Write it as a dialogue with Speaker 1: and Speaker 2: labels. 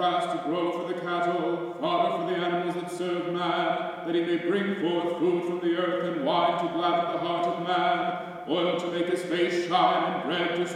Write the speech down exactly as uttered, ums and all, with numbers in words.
Speaker 1: grass to grow for the cattle, fodder for the animals that serve man, that he may bring forth food from the earth and wine to gladden the heart of man, oil to make his face shine and bread to